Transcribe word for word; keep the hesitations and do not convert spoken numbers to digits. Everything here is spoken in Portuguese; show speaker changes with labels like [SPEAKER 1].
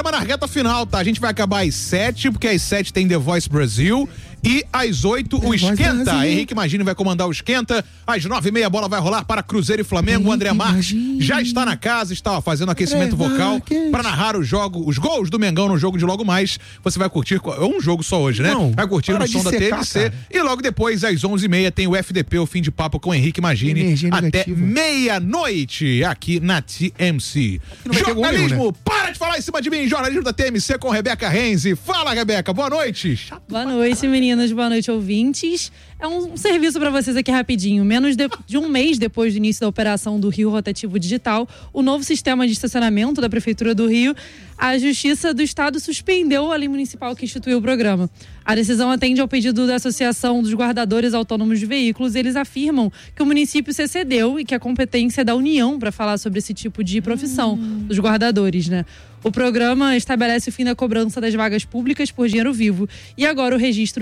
[SPEAKER 1] Na reta final, tá? A gente vai acabar às sete, porque às sete tem The Voice Brasil. E às oito, o Esquenta. Henrique Magini vai comandar o Esquenta. Às nove e meia, a bola vai rolar para Cruzeiro e Flamengo. O André Marques já está na casa, está fazendo aquecimento vocal para narrar o jogo, os gols do Mengão no jogo de logo mais. Você vai curtir, é um jogo só hoje, né? Não, vai curtir no som da T M C. E logo depois, às onze e meia, tem o F D P, o Fim de Papo com Henrique Magini. Até meia-noite, aqui na T M C. Jornalismo, nenhum, né? Para de falar em cima de mim. Jornalismo da T M C com Rebeca Renzi. Fala, Rebeca, boa noite.
[SPEAKER 2] Chato, boa noite, meninas. Boa noite, ouvintes. É um serviço para vocês aqui rapidinho. Menos de, de um mês depois do início da operação do Rio Rotativo Digital, o novo sistema de estacionamento da Prefeitura do Rio, a Justiça do Estado suspendeu a lei municipal que instituiu o programa. A decisão atende ao pedido da Associação dos Guardadores Autônomos de Veículos. Eles afirmam que o município se excedeu e que a competência é da União para falar sobre esse tipo de profissão hum. dos guardadores, né? O programa estabelece o fim da cobrança das vagas públicas por dinheiro vivo. E agora o registro